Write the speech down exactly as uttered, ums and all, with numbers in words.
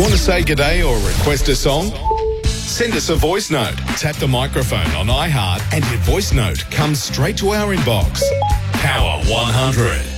Want to say g'day or request a song? Send us a voice note. Tap the microphone on iHeart and your voice note comes straight to our inbox. Power one hundred.